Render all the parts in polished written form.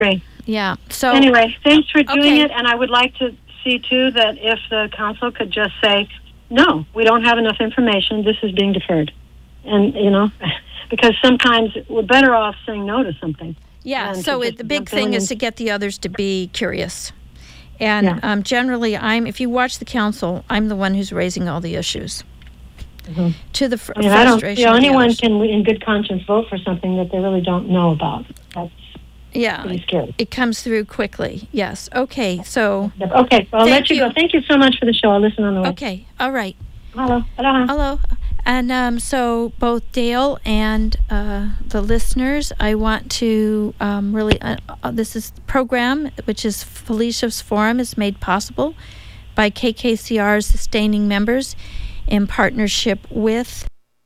Great. Yeah. So anyway, thanks for doing it, and I would like to see too that if the council could just say, no, we don't have enough information, this is being deferred. And, because sometimes we're better off saying no to something. Yeah, so the big thing is to get the others to be curious. And generally, if you watch the council, I'm the one who's raising all the issues. Mm-hmm. To the frustration of anyone can, in good conscience, vote for something that they really don't know about. That's pretty scary. It comes through quickly. Yes. Okay, so... Okay, well, I'll let you go. Thank you so much for the show. I'll listen on the way. Okay, all right. Hello. Aloha. Hello. And so both Dale and the listeners, I want to this is the program, which is Felicia's Forum, is made possible by KKCR's sustaining members in partnership with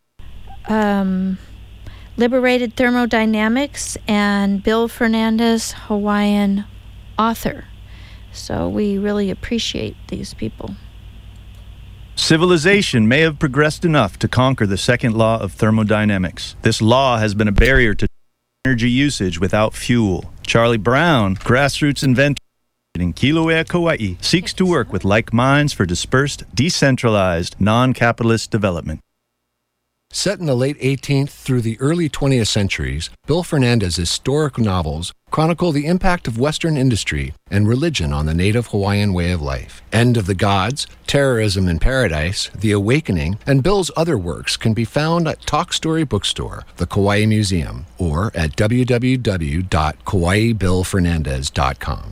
Liberated Thermodynamics and Bill Fernandez, Hawaiian author. So we really appreciate these people. Civilization may have progressed enough to conquer the second law of thermodynamics. This law has been a barrier to energy usage without fuel. Charlie Brown, grassroots inventor in Kilauea, Kauai, seeks to work with like minds for dispersed, decentralized, non-capitalist development. Set in the late 18th through the early 20th centuries, Bill Fernandez's historic novels chronicle the impact of Western industry and religion on the native Hawaiian way of life. End of the Gods, Terrorism in Paradise, The Awakening, and Bill's other works can be found at Talk Story Bookstore, the Kauai Museum, or at www.kawaibillfernandez.com.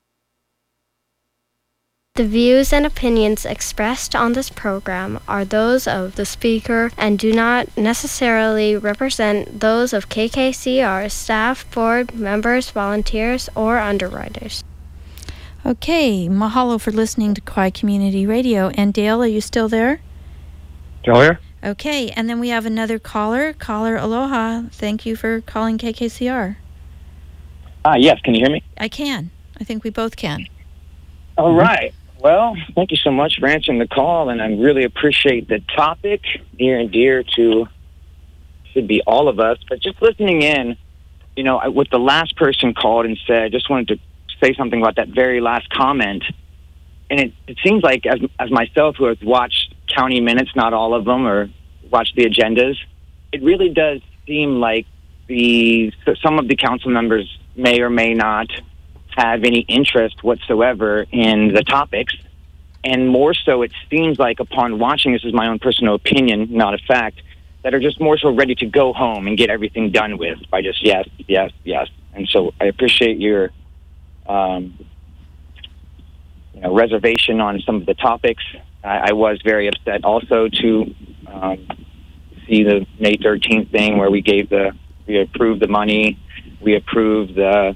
The views and opinions expressed on this program are those of the speaker and do not necessarily represent those of KKCR staff, board members, volunteers, or underwriters. Okay, mahalo for listening to Kauai Community Radio. And Dale, are you still there? Still here? Okay, and then we have another caller. Caller, aloha. Thank you for calling KKCR. Yes, can you hear me? I can. I think we both can. All right. Well, thank you so much for answering the call, and I really appreciate the topic, near and dear to, should be all of us. But just listening in, what the last person called and said, I just wanted to say something about that very last comment. And it seems like, as myself, who has watched county minutes, not all of them, or watched the agendas, it really does seem like some of the council members may or may not have any interest whatsoever in the topics. And more so, it seems like upon watching, this is my own personal opinion, not a fact, that are just more so ready to go home and get everything done with by just yes, yes, yes. And so I appreciate your reservation on some of the topics. I was very upset also to see the May 13th thing where we approved the money, we approved the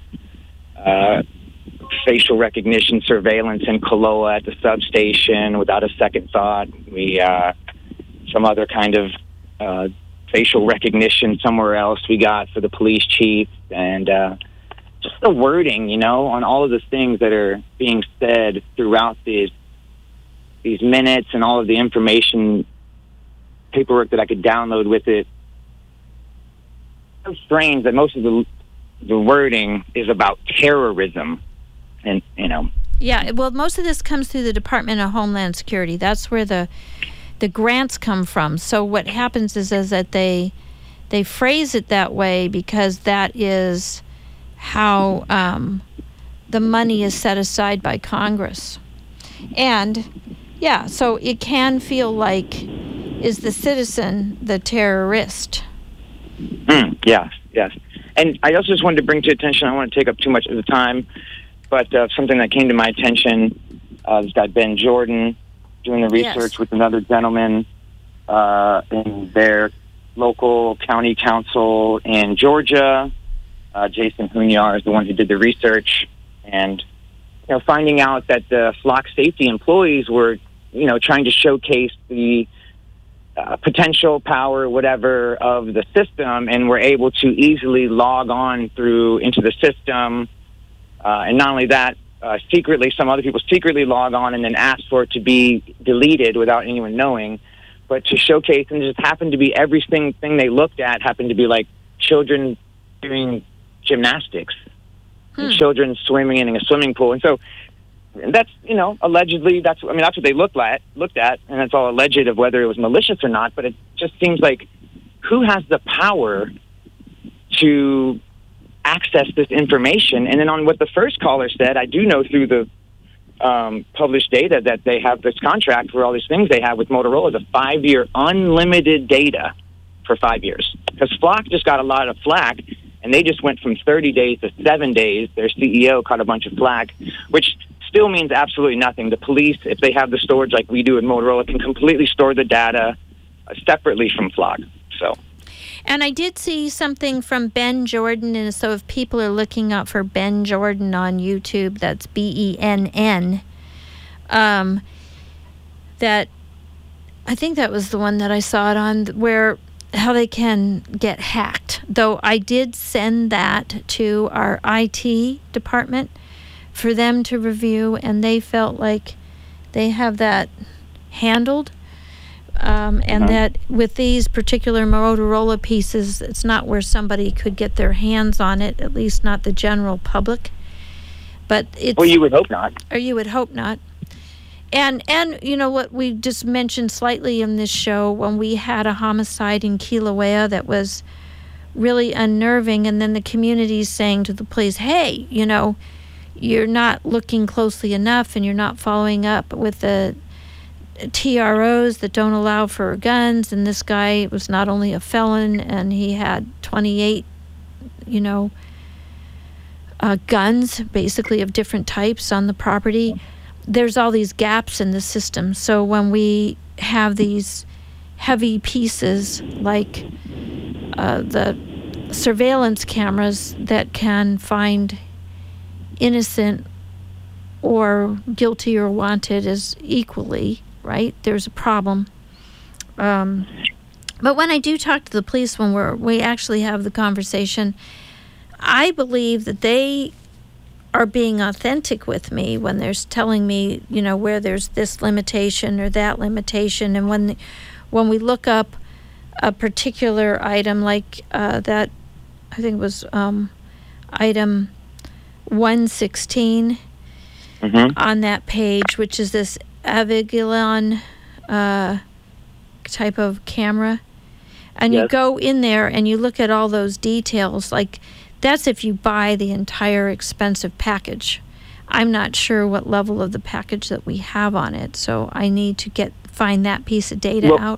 facial recognition surveillance in Koloa at the substation without a second thought. We some other kind of facial recognition somewhere else we got for the police chief, and just the wording, on all of the things that are being said throughout these minutes and all of the information paperwork that I could download with it. It's so strange that most of the wording is about terrorism. And yeah, well, most of this comes through the Department of Homeland Security. That's where the grants come from. So what happens is that they phrase it that way because that is how the money is set aside by Congress. And yeah, so it can feel like, is the citizen the terrorist? Yes. And I also just wanted to bring to attention, I don't want to take up too much of the time, but something that came to my attention, this guy Ben Jordan doing the research with another gentleman in their local county council in Georgia. Jason Hunyar is the one who did the research, and finding out that the flock safety employees were trying to showcase the potential power, whatever, of the system, and were able to easily log on into the system. And not only that, secretly, some other people secretly log on and then ask for it to be deleted without anyone knowing. But to showcase, and it just happened to be everything they looked at happened to be like children doing gymnastics. and children swimming in a swimming pool. And so that's, allegedly, that's what they looked at, and it's all alleged of whether it was malicious or not, but it just seems like who has the power to access this information? And then on what the first caller said, I do know through the published data that they have this contract for all these things they have with Motorola, the 5-year unlimited data for 5 years. Because Flock just got a lot of flack, and they just went from 30 days to 7 days. Their CEO caught a bunch of flack, which still means absolutely nothing. The police, if they have the storage like we do at Motorola, can completely store the data separately from Flock. So. And I did see something from Ben Jordan, and so if people are looking up for Ben Jordan on YouTube, that's BENN, that I think that was the one that I saw it on, where how they can get hacked. Though I did send that to our IT department for them to review, and they felt like they have that handled. And that with these particular Motorola pieces, it's not where somebody could get their hands on it, at least not the general public. But it's... Well, you would hope not. Or you would hope not. And you know what we just mentioned slightly in this show, when we had a homicide in Kilauea that was really unnerving, and then the community's saying to the police, hey, you're not looking closely enough, and you're not following up with the TROs that don't allow for guns, and this guy was not only a felon, and he had 28 guns basically of different types on the property. There's all these gaps in the system. So when we have these heavy pieces like the surveillance cameras that can find innocent or guilty or wanted as equally, right? There's a problem. But when I do talk to the police, when we actually have the conversation, I believe that they are being authentic with me when they're telling me, where there's this limitation or that limitation. And when we look up a particular item like that, I think it was item 116 on that page, which is this Avigilon type of camera, and you go in there and you look at all those details. Like, that's if you buy the entire expensive package. I'm not sure what level of the package that we have on it, so I need to find that piece of data out.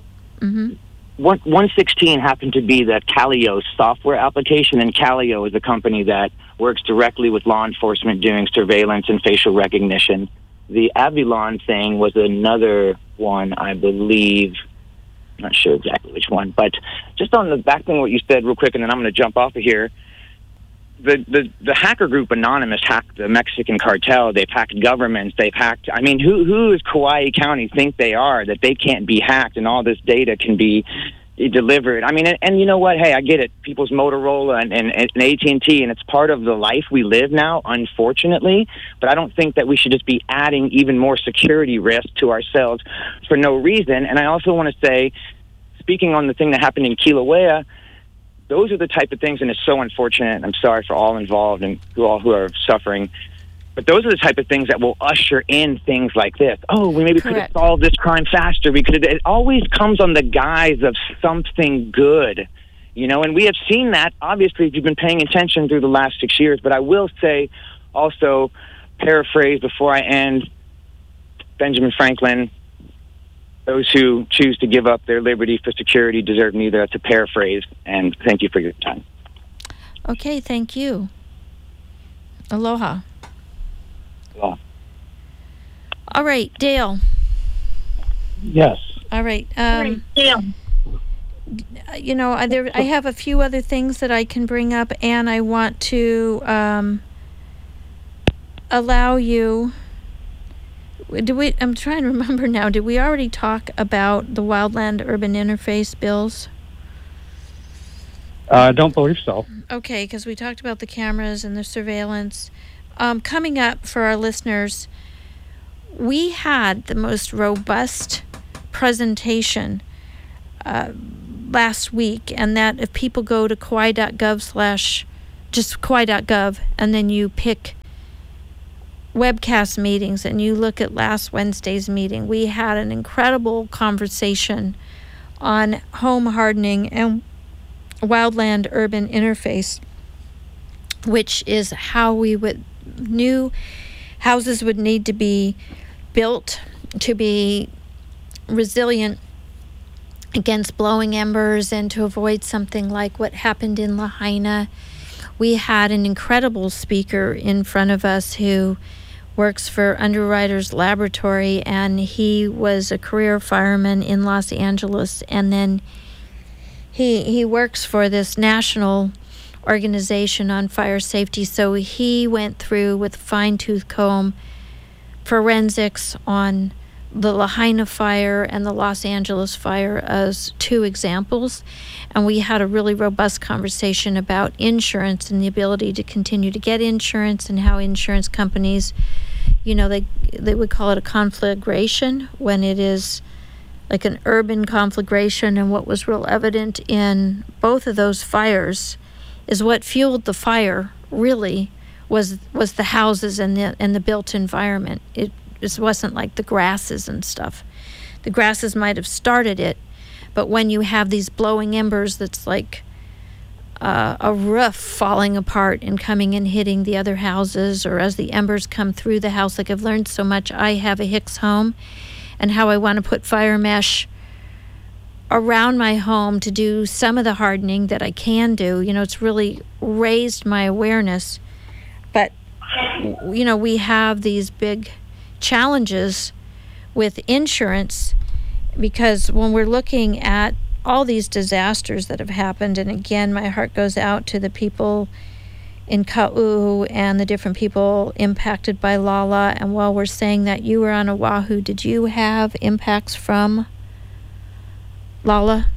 116 happened to be the Calio software application, and Calio is a company that works directly with law enforcement doing surveillance and facial recognition. The Avilon thing was another one, I believe. I'm not sure exactly which one, but just on the back thing, what you said real quick, and then I'm going to jump off of here. The hacker group Anonymous hacked the Mexican cartel. They've hacked governments. They've hacked... I mean, who does Kauai County think they are, that they can't be hacked and all this data can be delivered? I mean, and you know what? Hey, I get it. People's Motorola and AT&T, and it's part of the life we live now, unfortunately. But I don't think that we should just be adding even more security risk to ourselves for no reason. And I also want to say, speaking on the thing that happened in Kilauea, those are the type of things, and it's so unfortunate. I'm sorry for all involved and who are suffering. But those are the type of things that will usher in things like this. Oh, we maybe could have solved this crime faster. It always comes on the guise of something good, and we have seen that, obviously, if you've been paying attention through the last 6 years. But I will say, also, paraphrase before I end, Benjamin Franklin, those who choose to give up their liberty for security deserve neither. That's a paraphrase, and thank you for your time. Okay, thank you. Aloha. Aloha. All right, Dale. Yes. All right. Dale. I have a few other things that I can bring up, and I want to allow you... I'm trying to remember now. Did we already talk about the Wildland Urban Interface bills? I don't believe so. Okay, because we talked about the cameras and the surveillance. Coming up for our listeners, we had the most robust presentation last week, and that if people go to kauai.gov/2020, just Kauai.gov, and then you pick webcast meetings, and you look at last Wednesday's meeting. We had an incredible conversation on home hardening and wildland urban interface, which is how new houses would need to be built to be resilient against blowing embers and to avoid something like what happened in Lahaina. We had an incredible speaker in front of us who works for Underwriters Laboratory, and he was a career fireman in Los Angeles, and then he works for this national organization on fire safety. So he went through with fine-tooth comb forensics on the Lahaina fire and the Los Angeles fire as two examples. And we had a really robust conversation about insurance and the ability to continue to get insurance, and how insurance companies, they would call it a conflagration when it is like an urban conflagration. And what was real evident in both of those fires is what fueled the fire really was the houses and the built environment. It just wasn't like the grasses and stuff. The grasses might have started it, but when you have these blowing embers, that's like a roof falling apart and coming and hitting the other houses, or as the embers come through the house. Like, I've learned so much. I have a Hicks home, and how I want to put fire mesh around my home to do some of the hardening that I can do. It's really raised my awareness. But, we have these big challenges with insurance, because when we're looking at all these disasters that have happened, and again, my heart goes out to the people in Ka'u and the different people impacted by Lala. And while we're saying that, you were on Oahu, did you have impacts from Lala?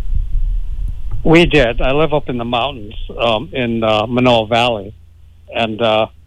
We did. I live up in the mountains in Manoa Valley, and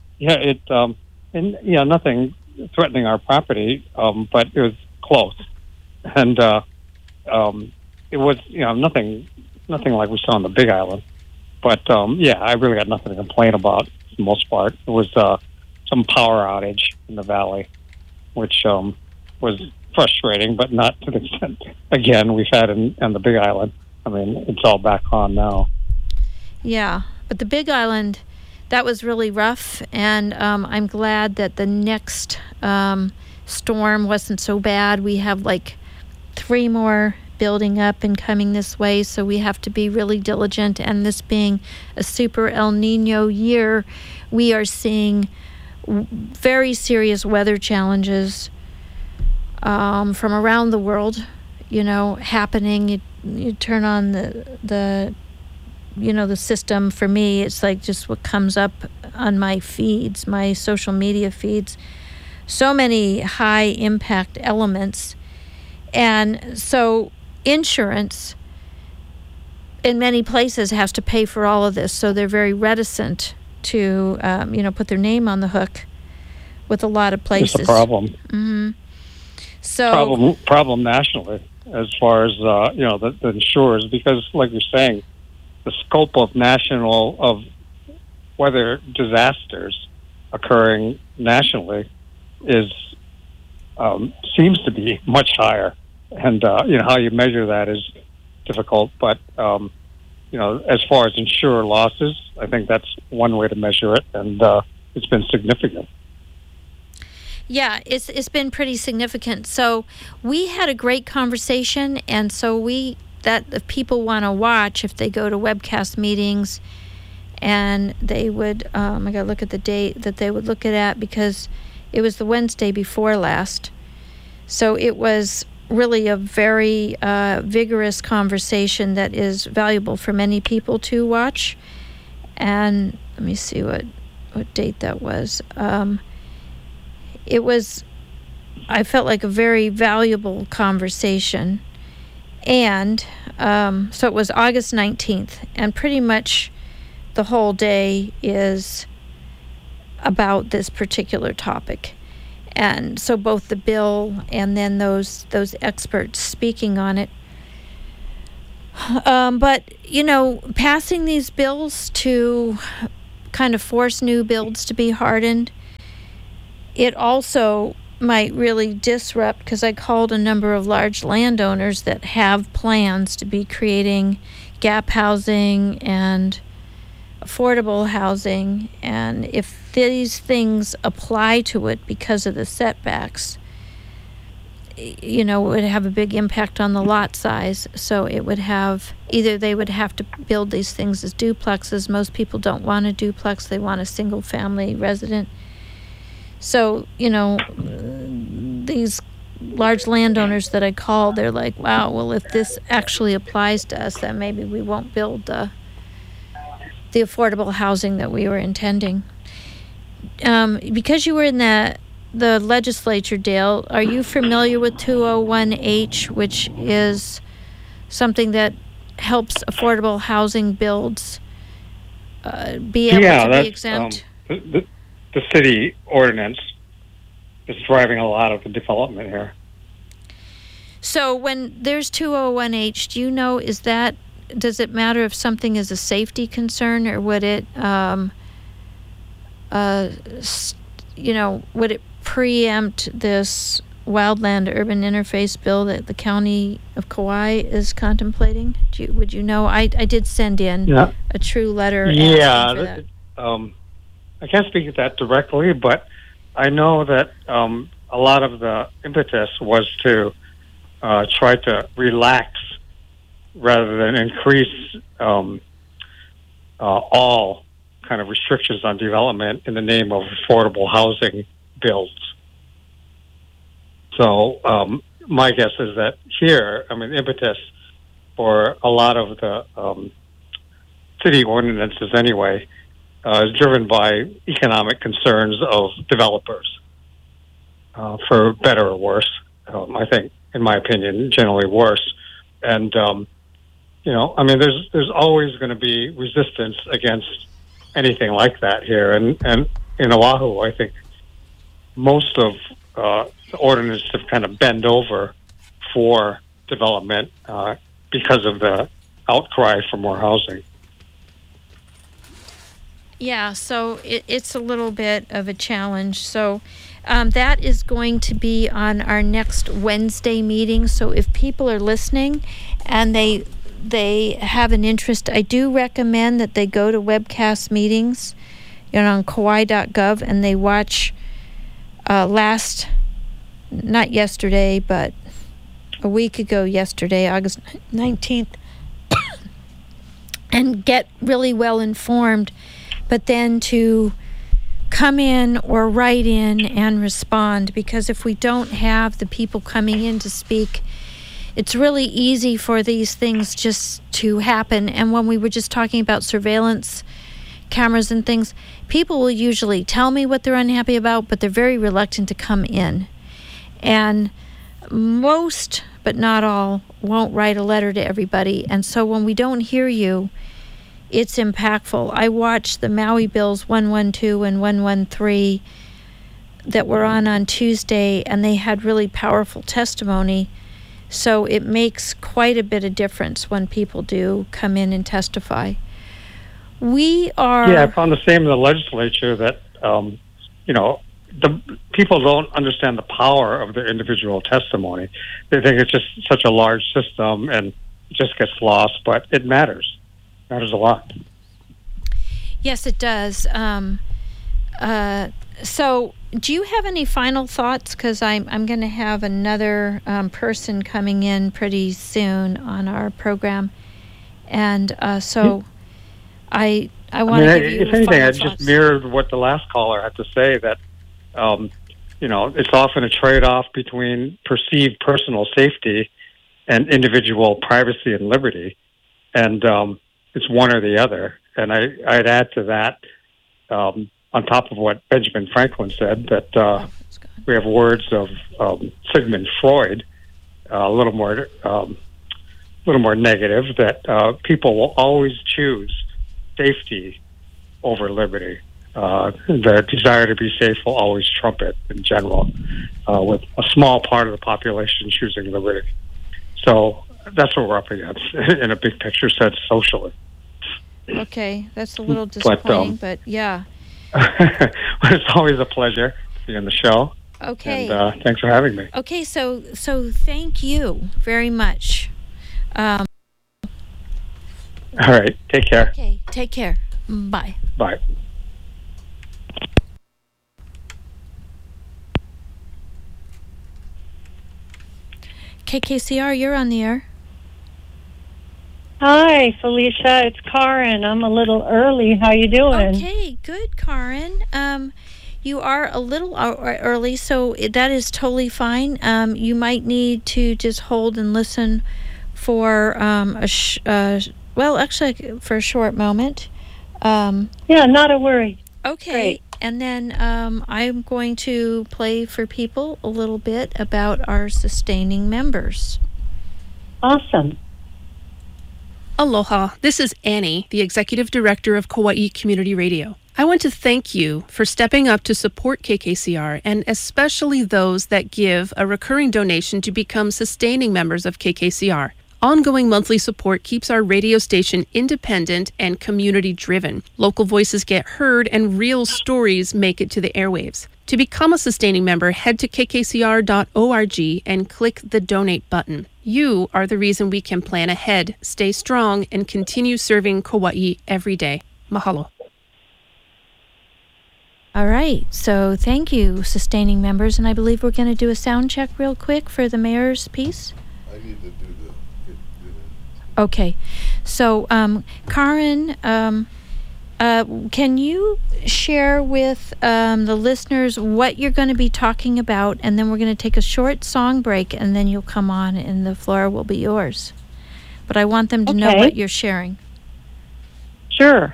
nothing threatening our property, but it was close, and it was nothing like we saw on the Big Island. But I really got nothing to complain about for the most part. It was some power outage in the valley, which was frustrating, but not to the extent again we've had on the Big Island. I mean, it's all back on now. Yeah, but the Big Island, that was really rough, and I'm glad that the next storm wasn't so bad. We have like 3 more building up and coming this way, so we have to be really diligent. And this being a super El Nino year, we are seeing very serious weather challenges from around the world, happening. You turn on the system. For me, it's like just what comes up on my feeds, my social media feeds. So many high impact elements. And so insurance in many places has to pay for all of this. So they're very reticent to, put their name on the hook with a lot of places. It's a problem. Mm-hmm. So problem nationally, as far as the insurers, because like you're saying, the scope of weather disasters occurring nationally seems to be much higher, and how you measure that is difficult. But as far as insurer losses, I think that's one way to measure it, and it's been significant. Yeah, it's been pretty significant. So we had a great conversation, and so if people want to watch, if they go to webcast meetings, and they would, I got to look at the date that they would look at, because it was the Wednesday before last. So it was really a very vigorous conversation that is valuable for many people to watch. And let me see what date that was. I felt like a very valuable conversation. And so it was August 19th, and pretty much the whole day is about this particular topic. And so both the bill and then those experts speaking on it. But, passing these bills to kind of force new builds to be hardened. It also might really disrupt, because I called a number of large landowners that have plans to be creating gap housing and affordable housing, and if these things apply to it because of the setbacks, it would have a big impact on the lot size. So it would have, either they would have to build these things as duplexes. Most people don't want a duplex, they want a single family resident. So, these large landowners that I called, they're like, wow, well, if this actually applies to us, then maybe we won't build the affordable housing that we were intending. Because you were in the legislature, Dale, are you familiar with 201H, which is something that helps affordable housing builds be able to be exempt? The city ordinance is driving a lot of the development here. So when there's 201H, do you know, does it matter if something is a safety concern, or would it, would it preempt this wildland urban interface bill that the county of Kauai is contemplating? Would you know? I did send in a true letter. Yeah, for that. I can't speak to that directly, but I know that a lot of the impetus was to try to relax rather than increase all kind of restrictions on development in the name of affordable housing builds. So my guess is that here, impetus for a lot of the city ordinances anyway is driven by economic concerns of developers, for better or worse. I think, in my opinion, generally worse. And, there's always going to be resistance against anything like that here. And in Oahu, I think most of the ordinances have kind of bent over for development because of the outcry for more housing. Yeah, so it's a little bit of a challenge. So that is going to be on our next Wednesday meeting. So if people are listening and they have an interest, I do recommend that they go to webcast meetings, on kauai.gov, and they watch not yesterday, but a week ago yesterday, August 19th, and get really well informed. But then to come in or write in and respond, because if we don't have the people coming in to speak, it's really easy for these things just to happen. And when we were just talking about surveillance cameras and things, people will usually tell me what they're unhappy about, but they're very reluctant to come in. And most, but not all, won't write a letter to everybody. And so when we don't hear you, it's impactful. I watched the Maui Bills 112 and 113 that were on Tuesday, and they had really powerful testimony. So it makes quite a bit of difference when people do come in and testify. I found the same in the legislature, that, the people don't understand the power of their individual testimony. They think it's just such a large system and it just gets lost, but it matters. Matters a lot. Yes, it does. So do you have any final thoughts? Because I'm going to have another person coming in pretty soon on our program. And so I want to give you if anything, I thoughts. just mirrored what the last caller had to say, that, it's often a trade-off between perceived personal safety and individual privacy and liberty. And it's one or the other. And I'd add to that, on top of what Benjamin Franklin said, that we have words of Sigmund Freud, a little more negative, that people will always choose safety over liberty. The desire to be safe will always trump it in general, with a small part of the population choosing liberty. So that's what we're up against in a big picture sense socially. Okay, that's a little disappointing, but yeah. It's always a pleasure to be on the show. Okay. And thanks for having me. Okay, so thank you very much. All right, take care. Okay, take care. Bye. Bye. KKCR, you're on the air. Hi, Felicia. It's Karen. I'm a little early. How you doing? Okay, good, Karen. You are a little early, so that is totally fine. You might need to just hold and listen for for a short moment. Yeah, not a worry. Okay. Great. And then I'm going to play for people a little bit about our sustaining members. Awesome. Aloha, this is Annie, the Executive Director of Kauai Community Radio. I want to thank you for stepping up to support KKCR, and especially those that give a recurring donation to become sustaining members of KKCR. Ongoing monthly support keeps our radio station independent and community-driven. Local voices get heard and real stories make it to the airwaves. To become a sustaining member, head to kkcr.org and click the donate button. You are the reason we can plan ahead, stay strong, and continue serving Kauai every day. Mahalo. All right, so thank you, sustaining members, and I believe we're going to do a sound check real quick for the mayor's piece. I need to do Okay, so Karen, can you share with the listeners what you're going to be talking about, and then we're going to take a short song break, and then you'll come on, and the floor will be yours. But I want them to know what you're sharing. Sure.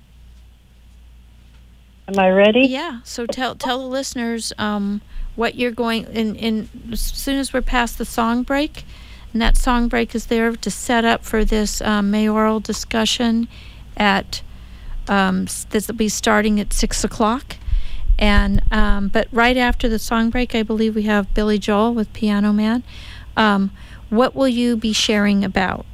Am I ready? Yeah. So tell the listeners what you're going in as soon as we're past the song break. And that song break is there to set up for this mayoral discussion at this will be starting at 6:00. And but right after the song break, I believe we have Billy Joel with Piano Man. What will you be sharing about?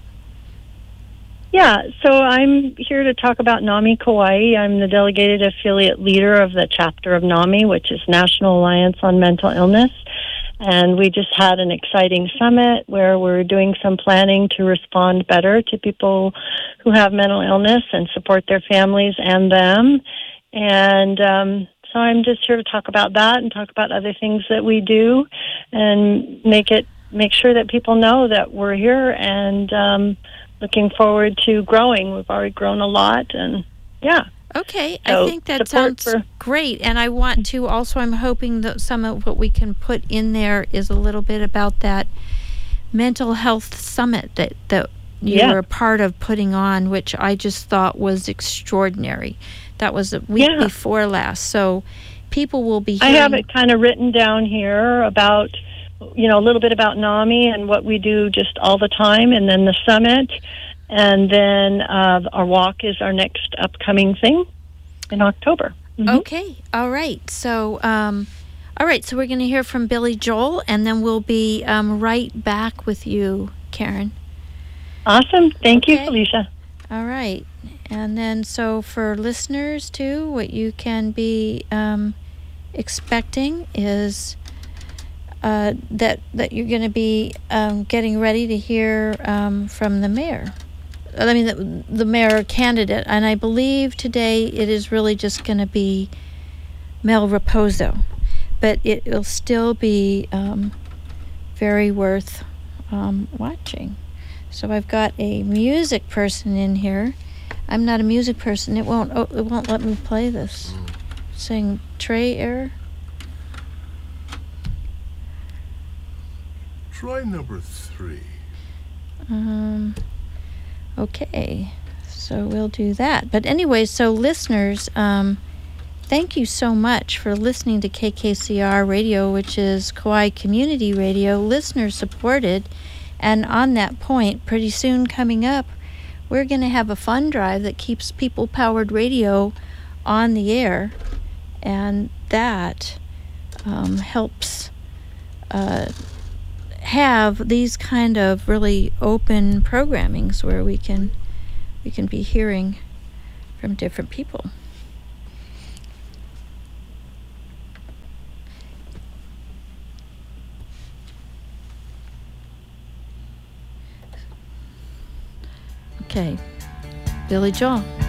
Yeah, so I'm here to talk about NAMI Kauai. I'm the delegated affiliate leader of the chapter of NAMI, which is National Alliance on Mental Illness. And we just had an exciting summit where we're doing some planning to respond better to people who have mental illness and support their families and them. And so I'm just here to talk about that and talk about other things that we do and make sure that people know that we're here and looking forward to growing. We've already grown a lot, and yeah. Okay, so I think that sounds great. And I want to also, I'm hoping that some of what we can put in there is a little bit about that mental health summit that you were a part of putting on, which I just thought was extraordinary. That was a week before last. So people will be hearing. I have it kind of written down here about, a little bit about NAMI and what we do just all the time, and then the summit. And then our walk is our next upcoming thing in October. Mm-hmm. Okay. All right. So, so we're going to hear from Billy Joel, and then we'll be right back with you, Karen. Awesome. Thank you, Felicia. All right. And then, so for listeners too, what you can be expecting is that you're going to be getting ready to hear from the mayor. I mean, the mayor candidate, and I believe today it is really just going to be Mel Raposo, but it will still be very worth watching. So I've got a music person in here. I'm not a music person. It won't let me play this. Saying tray error. Try number 3. Okay, so we'll do that. But anyway, so listeners, thank you so much for listening to KKCR Radio, which is Kauai Community Radio, listener supported. And on that point, pretty soon coming up, we're going to have a fund drive that keeps people-powered radio on the air, and that helps have these kind of really open programmings where we can be hearing from different people. Okay, Billy Joel.